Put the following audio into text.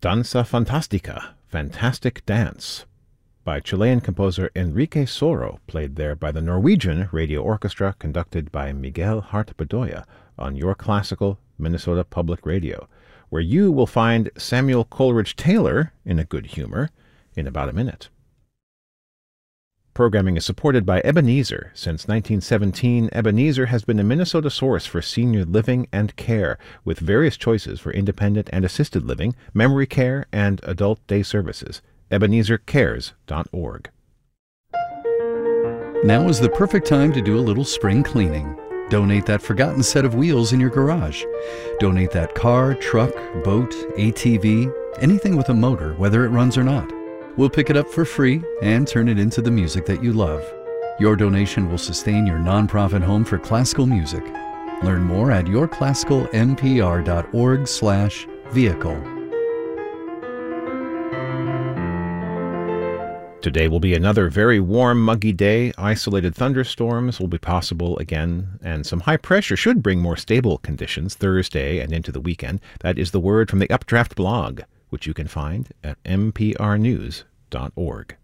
Danza Fantastica, Fantastic Dance, by Chilean composer Enrique Soro, played there by the Norwegian Radio Orchestra, conducted by Miguel Hart Bedoya on Your Classical Minnesota Public Radio, where you will find Samuel Coleridge Taylor in a good humor in about a minute. Programming is supported by Ebenezer. Since 1917, Ebenezer has been a Minnesota source for senior living and care, with various choices for independent and assisted living, memory care, and adult day services. EbenezerCares.org. Now is the perfect time to do a little spring cleaning. Donate that forgotten set of wheels in your garage. Donate that car, truck, boat, ATV, anything with a motor, whether it runs or not. We'll pick it up for free and turn it into the music that you love. Your donation will sustain your nonprofit home for classical music. Learn more at yourclassicalmpr.org/vehicle. Today will be another very warm, muggy day. Isolated thunderstorms will be possible again, and some high pressure should bring more stable conditions Thursday and into the weekend. That is the word from the Updraft blog, which you can find at mprnews.org.